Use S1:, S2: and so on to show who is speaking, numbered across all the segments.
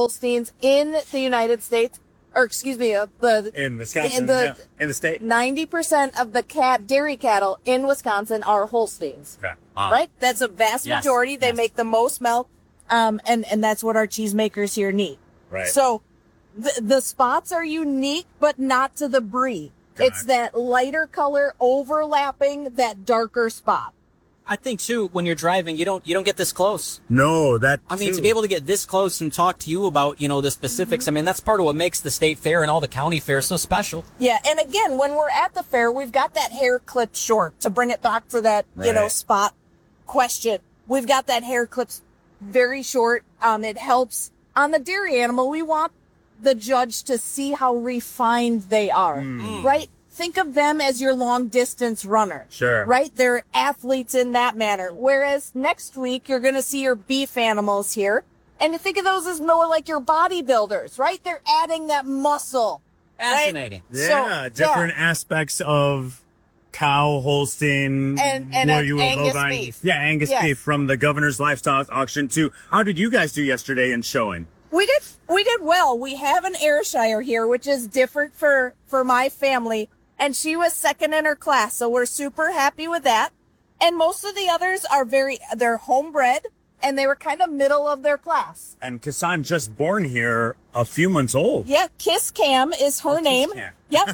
S1: Holsteins in the United States, or excuse me,
S2: in Wisconsin, in the state.
S1: 90% of the dairy cattle in Wisconsin are Holsteins.
S2: Okay.
S1: Right? That's a vast majority. They make the most milk. And that's what our cheesemakers here need.
S2: Right.
S1: So the spots are unique, but not to the breed. It's that lighter color overlapping that darker spot.
S3: I think too, when you're driving, you don't get this close.
S2: No, to
S3: be able to get this close and talk to you about, the specifics. I mean, that's part of what makes the state fair and all the county fairs so special.
S1: Yeah. And again, when we're at the fair, we've got that hair clipped short to bring it back for that, spot question. We've got that hair clipped very short. It helps on the dairy animal. We want the judge to see how refined they are, right? Think of them as your long distance runner.
S2: Sure.
S1: Right? They're athletes in that manner. Whereas next week, you're going to see your beef animals here. And you think of those as more like your bodybuilders, right? They're adding that muscle.
S3: Fascinating.
S1: Right?
S2: Yeah. Different aspects of cow, Holstein,
S1: and Angus beef.
S2: Yeah, Angus beef from the Governor's Livestock Auction too. How did you guys do yesterday in showing?
S1: We did well. We have an Ayrshire here, which is different for my family. And she was second in her class. So we're super happy with that. And most of the others are they're homebred and they were kind of middle of their class.
S2: And Kassan just born here a few months old.
S1: Yeah. Kiss Cam is her name. Yep.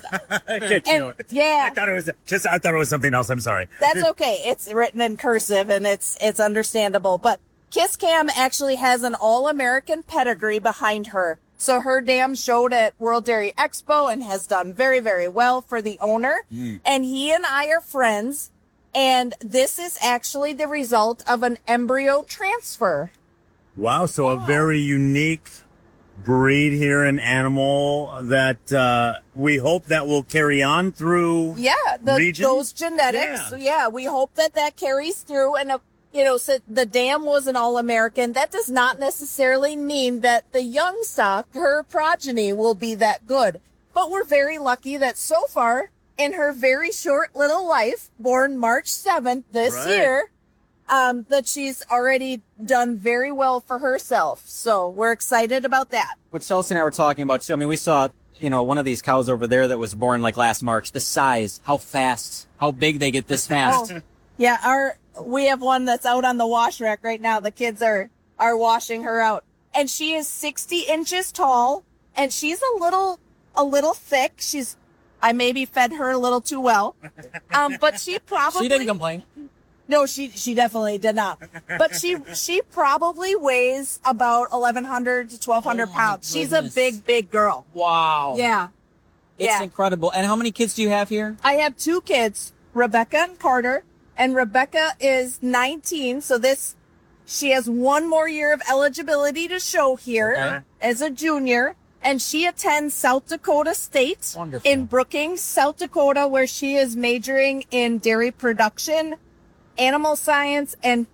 S2: I thought it was something else. I'm sorry.
S1: That's okay. It's written in cursive and it's understandable, but Kiss Cam actually has an all-American pedigree behind her. So her dam showed at World Dairy Expo and has done very, very well for the owner. And he and I are friends. And this is actually the result of an embryo transfer.
S2: Wow. So a very unique breed here, an animal that we hope that will carry on through
S1: those genetics. Yeah, we hope that carries through. And so the dam was an all-American. That does not necessarily mean that the young stock, her progeny, will be that good. But we're very lucky that so far, in her very short little life, born March 7th this year, that she's already done very well for herself. So we're excited about that.
S3: What Chelsea and I were talking about too, I mean, we saw, one of these cows over there that was born like last March, the size, how fast, how big they get this fast.
S1: Yeah, we have one that's out on the wash rack right now. The kids are washing her out. And she is 60 inches tall and she's a little thick. I maybe fed her a little too well. But she
S3: didn't complain.
S1: No, she definitely did not. But she probably weighs about 1,100 to 1,200 pounds. She's a big girl.
S3: Wow.
S1: Yeah.
S3: It's incredible. And how many kids do you have here?
S1: I have 2 kids, Rebecca and Carter. And Rebecca is 19, so she has 1 more year of eligibility to show here as a junior. And she attends South Dakota State in Brookings, South Dakota, where she is majoring in dairy production, animal science, and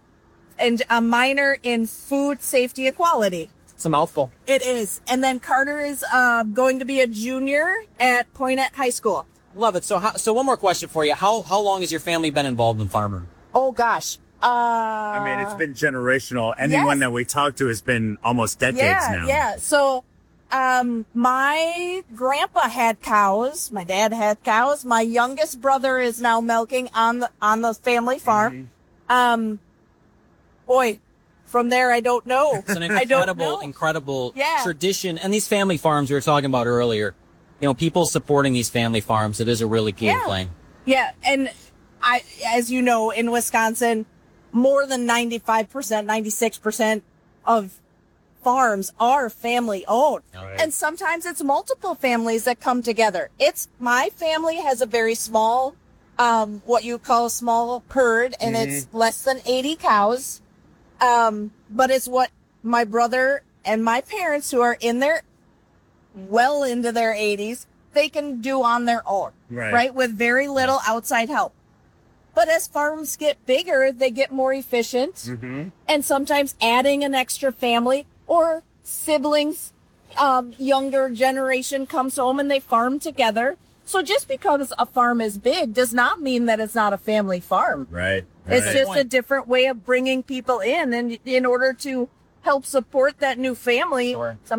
S1: a minor in food safety and quality.
S3: It's a mouthful.
S1: It is. And then Carter is going to be a junior at Poynette High School.
S3: Love it. So one more question for you. How long has your family been involved in farming?
S1: Oh gosh.
S2: I mean, it's been generational. Anyone that we talk to has been almost decades now.
S1: Yeah. So, my grandpa had cows. My dad had cows. My youngest brother is now milking on the family farm. From there, I don't know.
S3: It's an incredible tradition. And these family farms we were talking about earlier. People supporting these family farms, it is a really cool thing.
S1: Yeah. And as you know, in Wisconsin, more than 95%, 96% of farms are family owned. Right. And sometimes it's multiple families that come together. My family has a very small, what you call a small herd, and it's less than 80 cows. But it's what my brother and my parents, who are well into their 80s, they can do on their own, right? With very little outside help. But as farms get bigger, they get more efficient. And sometimes adding an extra family or siblings, younger generation comes home and they farm together. So just because a farm is big does not mean that it's not a family farm.
S2: Right.
S1: It's just a different way of bringing people in, and in order to help support that new family.